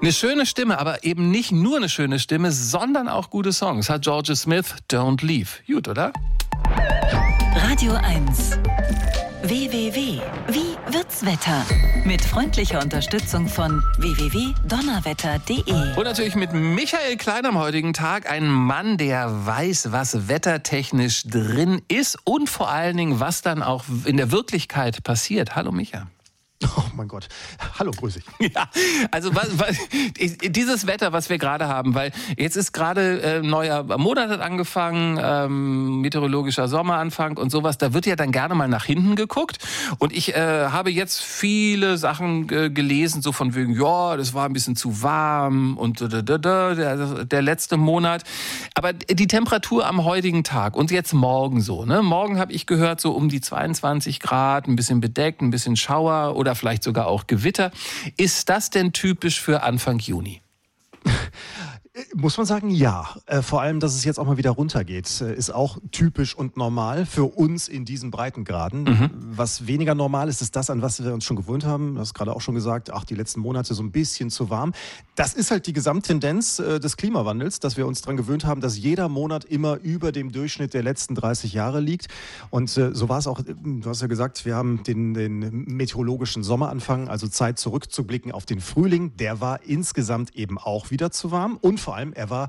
Eine schöne Stimme, aber eben nicht nur eine schöne Stimme, sondern auch gute Songs. Hat Jorja Smith, Don't Leave. Gut, oder? Radio 1. www. Wie wird's Wetter? Mit freundlicher Unterstützung von www.donnerwetter.de. Und natürlich mit Michael Klein am heutigen Tag. Ein Mann, der weiß, was wettertechnisch drin ist und vor allen Dingen, was dann auch in der Wirklichkeit passiert. Hallo Micha. Oh mein Gott. Hallo, grüß dich. Ja, also dieses Wetter, was wir gerade haben, weil jetzt ist gerade neuer Monat hat angefangen, meteorologischer Sommeranfang und sowas, da wird ja dann gerne mal nach hinten geguckt und ich habe jetzt viele Sachen gelesen, so von wegen, ja, das war ein bisschen zu warm und der letzte Monat, aber die Temperatur am heutigen Tag und jetzt morgen so, ne? Morgen habe ich gehört, so um die 22 Grad, ein bisschen bedeckt, ein bisschen Schauer oder vielleicht sogar auch Gewitter. Ist das denn typisch für Anfang Juni? Muss man sagen, ja. Vor allem, dass es jetzt auch mal wieder runtergeht, ist auch typisch und normal für uns in diesen Breitengraden. Was weniger normal ist, ist das, an was wir uns schon gewöhnt haben. Du hast gerade auch schon gesagt, die letzten Monate so ein bisschen zu warm. Das ist halt die Gesamttendenz des Klimawandels, dass wir uns daran gewöhnt haben, dass jeder Monat immer über dem Durchschnitt der letzten 30 Jahre liegt. Und so war es auch, du hast ja gesagt, wir haben den meteorologischen Sommeranfang, also Zeit zurückzublicken auf den Frühling. Der war insgesamt eben auch wieder zu warm und vor allem, er war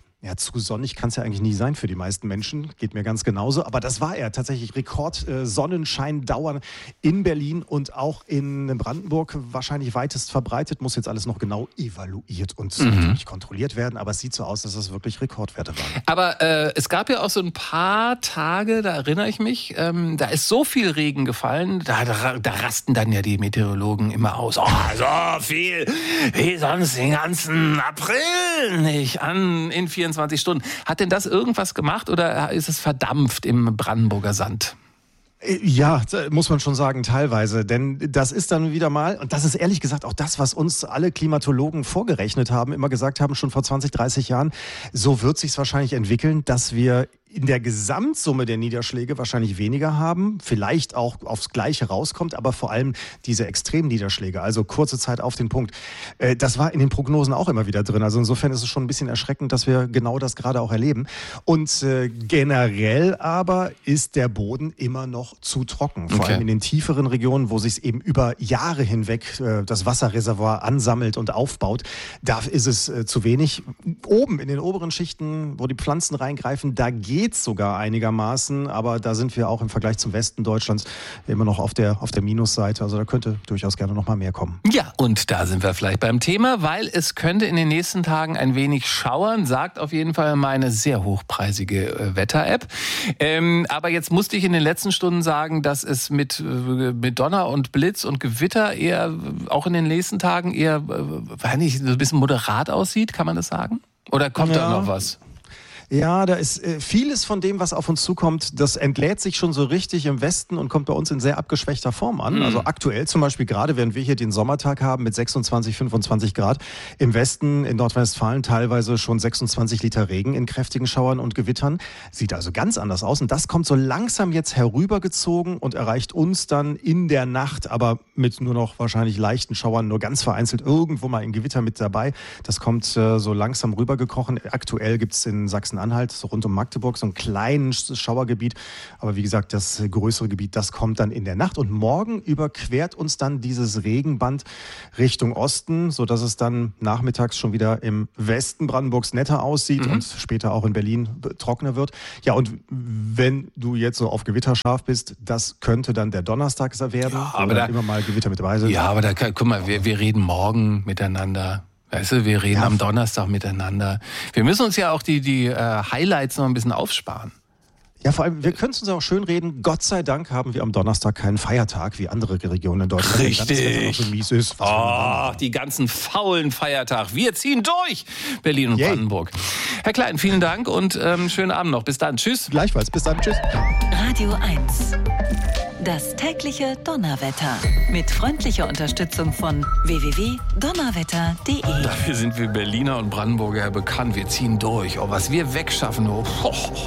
zu sonnig, kann es ja eigentlich nie sein für die meisten Menschen, geht mir ganz genauso, aber das war er tatsächlich. Rekord-Sonnenschein-Dauer in Berlin und auch in Brandenburg wahrscheinlich weitest verbreitet, muss jetzt alles noch genau evaluiert und natürlich kontrolliert werden, aber es sieht so aus, dass das wirklich Rekordwerte waren. Aber es gab ja auch so ein paar Tage, da erinnere ich mich, da ist so viel Regen gefallen, da rasten dann ja die Meteorologen immer aus. Oh, so viel wie sonst den ganzen April nicht in 24 Stunden. Hat denn das irgendwas gemacht oder ist es verdampft im Brandenburger Sand? Ja, muss man schon sagen, teilweise. Denn das ist dann wieder mal, und das ist ehrlich gesagt auch das, was uns alle Klimatologen vorgerechnet haben, immer gesagt haben, schon vor 20, 30 Jahren, so wird sich's wahrscheinlich entwickeln, dass wir in der Gesamtsumme der Niederschläge wahrscheinlich weniger haben, vielleicht auch aufs Gleiche rauskommt, aber vor allem diese Extremniederschläge, also kurze Zeit auf den Punkt, das war in den Prognosen auch immer wieder drin. Also insofern ist es schon ein bisschen erschreckend, dass wir genau das gerade auch erleben. Und generell aber ist der Boden immer noch zu trocken. Vor allem in den tieferen Regionen, wo sich eben über Jahre hinweg das Wasserreservoir ansammelt und aufbaut, da ist es zu wenig. Oben in den oberen Schichten, wo die Pflanzen reingreifen, da geht's sogar einigermaßen, aber da sind wir auch im Vergleich zum Westen Deutschlands immer noch auf der Minusseite. Also da könnte durchaus gerne noch mal mehr kommen. Ja, und da sind wir vielleicht beim Thema, weil es könnte in den nächsten Tagen ein wenig schauern, sagt auf jeden Fall meine sehr hochpreisige Wetter-App. Aber jetzt musste ich in den letzten Stunden sagen, dass es mit Donner und Blitz und Gewitter eher auch in den nächsten Tagen eher so ein bisschen moderat aussieht, kann man das sagen? Oder kommt da noch was? Ja, da ist vieles von dem, was auf uns zukommt, das entlädt sich schon so richtig im Westen und kommt bei uns in sehr abgeschwächter Form an. Also aktuell zum Beispiel, gerade während wir hier den Sommertag haben mit 26, 25 Grad, im Westen, in Nordrhein-Westfalen teilweise schon 26 Liter Regen in kräftigen Schauern und Gewittern. Sieht also ganz anders aus und das kommt so langsam jetzt herübergezogen und erreicht uns dann in der Nacht, aber mit nur noch wahrscheinlich leichten Schauern, nur ganz vereinzelt irgendwo mal ein Gewitter mit dabei. Das kommt so langsam rübergekrochen. Aktuell gibt's in Sachsen-Anhalt, so rund um Magdeburg, so ein kleines Schauergebiet. Aber wie gesagt, das größere Gebiet, das kommt dann in der Nacht. Und morgen überquert uns dann dieses Regenband Richtung Osten, sodass es dann nachmittags schon wieder im Westen Brandenburgs netter aussieht und später auch in Berlin trockener wird. Ja, und wenn du jetzt so auf Gewitter scharf bist, das könnte dann der Donnerstag werden, ja, aber da immer mal Gewitter mit dabei sind. Ja, aber da, guck mal, wir reden morgen miteinander. Weißt du, wir reden am Donnerstag miteinander. Wir müssen uns ja auch die Highlights noch ein bisschen aufsparen. Ja, vor allem, wir können es uns auch schön reden. Gott sei Dank haben wir am Donnerstag keinen Feiertag wie andere Regionen in Deutschland. Richtig. So mies ist, die ganzen faulen Feiertage. Wir ziehen durch. Berlin und Brandenburg. Herr Klein, vielen Dank und schönen Abend noch. Bis dann. Tschüss. Gleichfalls. Bis dann. Tschüss. Radio 1. Das tägliche Donnerwetter. Mit freundlicher Unterstützung von www.donnerwetter.de. Dafür sind wir Berliner und Brandenburger bekannt. Wir ziehen durch. Oh, was wir wegschaffen. Oh.